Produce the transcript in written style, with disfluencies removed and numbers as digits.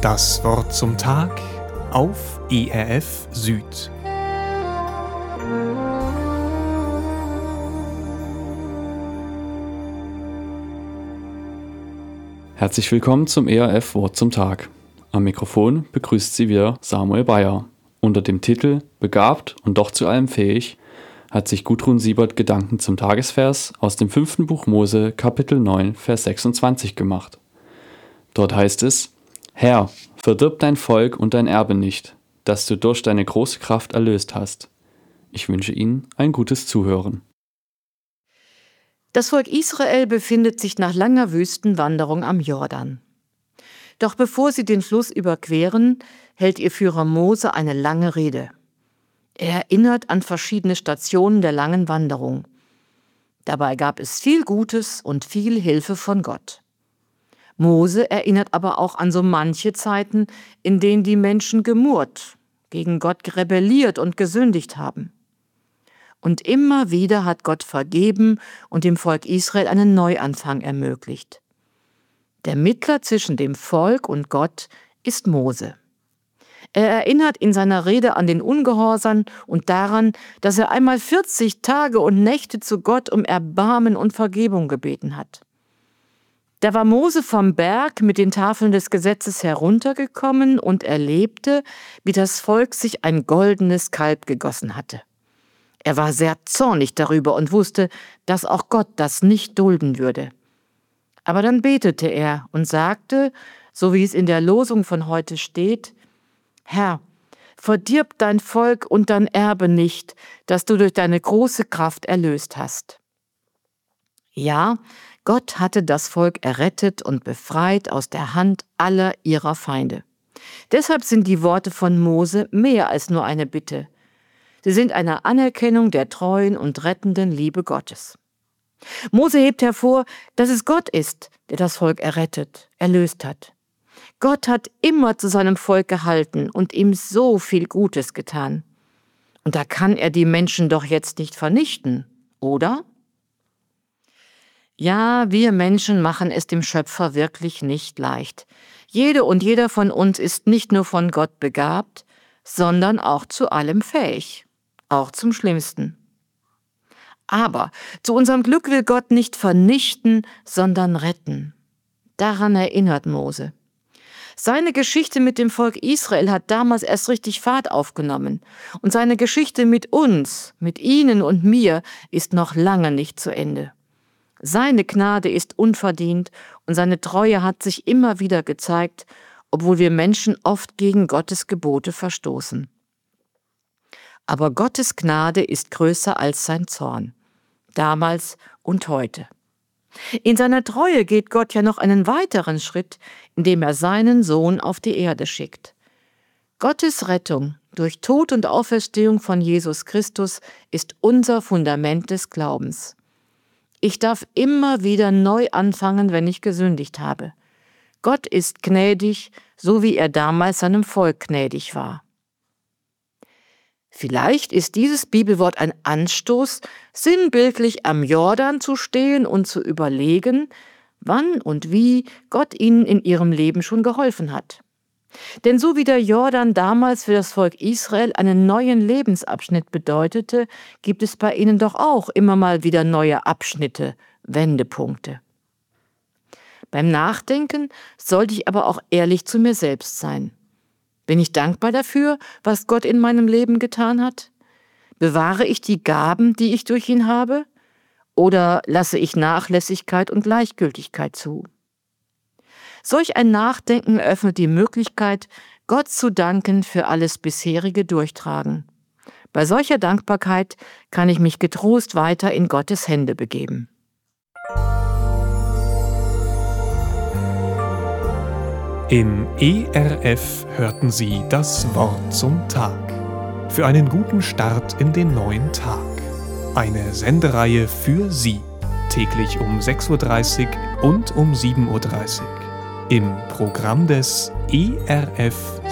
Das Wort zum Tag auf ERF Süd. Herzlich willkommen zum ERF Wort zum Tag. Am Mikrofon begrüßt Sie wieder Samuel Bayer. Unter dem Titel »Begabt und doch zu allem fähig« hat sich Gudrun Siebert Gedanken zum Tagesvers aus dem 5. Buch Mose, Kapitel 9, Vers 26 gemacht. Dort heißt es: »Herr, verdirb dein Volk und dein Erbe nicht, das du durch deine große Kraft erlöst hast.« Ich wünsche Ihnen ein gutes Zuhören. Das Volk Israel befindet sich nach langer Wüstenwanderung am Jordan. Doch bevor sie den Fluss überqueren, hält ihr Führer Mose eine lange Rede. Er erinnert an verschiedene Stationen der langen Wanderung. Dabei gab es viel Gutes und viel Hilfe von Gott. Mose erinnert aber auch an so manche Zeiten, in denen die Menschen gemurrt, gegen Gott rebelliert und gesündigt haben. Und immer wieder hat Gott vergeben und dem Volk Israel einen Neuanfang ermöglicht. Der Mittler zwischen dem Volk und Gott ist Mose. Er erinnert in seiner Rede an den Ungehorsam und daran, dass er einmal 40 Tage und Nächte zu Gott um Erbarmen und Vergebung gebeten hat. Da war Mose vom Berg mit den Tafeln des Gesetzes heruntergekommen und erlebte, wie das Volk sich ein goldenes Kalb gegossen hatte. Er war sehr zornig darüber und wusste, dass auch Gott das nicht dulden würde. Aber dann betete er und sagte, so wie es in der Losung von heute steht: Herr, verdirb dein Volk und dein Erbe nicht, das du durch deine große Kraft erlöst hast. Ja, Gott hatte das Volk errettet und befreit aus der Hand aller ihrer Feinde. Deshalb sind die Worte von Mose mehr als nur eine Bitte. Sie sind eine Anerkennung der treuen und rettenden Liebe Gottes. Mose hebt hervor, dass es Gott ist, der das Volk errettet, erlöst hat. Gott hat immer zu seinem Volk gehalten und ihm so viel Gutes getan. Und da kann er die Menschen doch jetzt nicht vernichten, oder? Ja, wir Menschen machen es dem Schöpfer wirklich nicht leicht. Jede und jeder von uns ist nicht nur von Gott begabt, sondern auch zu allem fähig, auch zum Schlimmsten. Aber zu unserem Glück will Gott nicht vernichten, sondern retten. Daran erinnert Mose. Seine Geschichte mit dem Volk Israel hat damals erst richtig Fahrt aufgenommen. Und seine Geschichte mit uns, mit Ihnen und mir, ist noch lange nicht zu Ende. Seine Gnade ist unverdient und seine Treue hat sich immer wieder gezeigt, obwohl wir Menschen oft gegen Gottes Gebote verstoßen. Aber Gottes Gnade ist größer als sein Zorn, damals und heute. In seiner Treue geht Gott ja noch einen weiteren Schritt, indem er seinen Sohn auf die Erde schickt. Gottes Rettung durch Tod und Auferstehung von Jesus Christus ist unser Fundament des Glaubens. Ich darf immer wieder neu anfangen, wenn ich gesündigt habe. Gott ist gnädig, so wie er damals seinem Volk gnädig war. Vielleicht ist dieses Bibelwort ein Anstoß, sinnbildlich am Jordan zu stehen und zu überlegen, wann und wie Gott ihnen in ihrem Leben schon geholfen hat. Denn so wie der Jordan damals für das Volk Israel einen neuen Lebensabschnitt bedeutete, gibt es bei ihnen doch auch immer mal wieder neue Abschnitte, Wendepunkte. Beim Nachdenken sollte ich aber auch ehrlich zu mir selbst sein. Bin ich dankbar dafür, was Gott in meinem Leben getan hat? Bewahre ich die Gaben, die ich durch ihn habe? Oder lasse ich Nachlässigkeit und Gleichgültigkeit zu? Solch ein Nachdenken eröffnet die Möglichkeit, Gott zu danken für alles bisherige Durchtragen. Bei solcher Dankbarkeit kann ich mich getrost weiter in Gottes Hände begeben. Im ERF hörten Sie das Wort zum Tag. Für einen guten Start in den neuen Tag. Eine Sendereihe für Sie. Täglich um 6:30 Uhr und um 7:30 Uhr. Im Programm des ERF